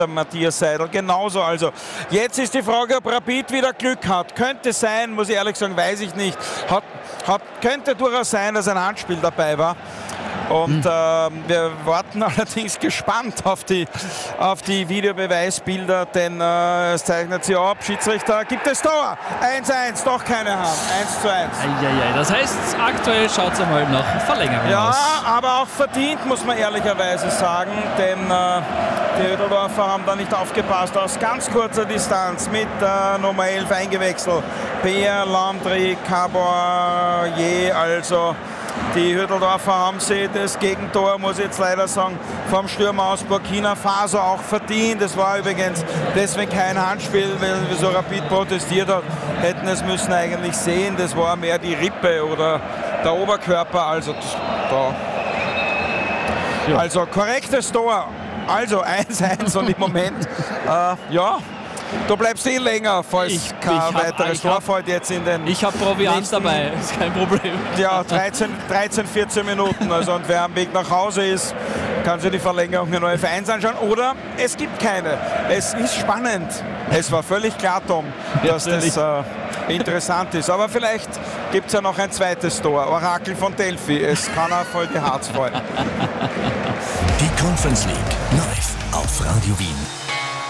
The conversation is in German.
Matthias Seidel genauso. Also jetzt ist die Frage, ob Rapid wieder Glück hat. Könnte sein, muss ich ehrlich sagen, weiß ich nicht. Könnte durchaus sein, dass ein Handspiel dabei war. Und wir warten allerdings gespannt auf die Videobeweisbilder, denn es zeichnet sich ab. Schiedsrichter gibt es Tor. 1:1, doch keine Hand. 1:1. Das heißt, aktuell schaut es einmal nach Verlängerung aus. Ja, aber auch verdient, muss man ehrlicherweise sagen, denn die Hütteldorfer haben da nicht aufgepasst. Aus ganz kurzer Distanz mit Nummer 11 eingewechselt. Pierre Landry Caboyer, also die Hütteldorfer haben sie das Gegentor, muss ich jetzt leider sagen, vom Stürmer aus Burkina Faso auch verdient. Das war übrigens deswegen kein Handspiel, weil so Rapid protestiert hat, hätten es müssen eigentlich sehen. Das war mehr die Rippe oder der Oberkörper. Also, also korrektes Tor. Also 1:1 und im Moment, ja. Du bleibst eh länger, falls kein weiteres Tor fällt jetzt in den... Ich habe Proviant dabei, ist kein Problem. Ja, 13, 14 Minuten. Also, und wer am Weg nach Hause ist, kann sich die Verlängerung in F1 anschauen. Oder es gibt keine. Es ist spannend. Es war völlig klar, Tom, dass das interessant ist. Aber vielleicht gibt es ja noch ein zweites Tor. Orakel von Delphi. Es kann auch voll die Harz fallen. Die Conference League live auf Radio Wien.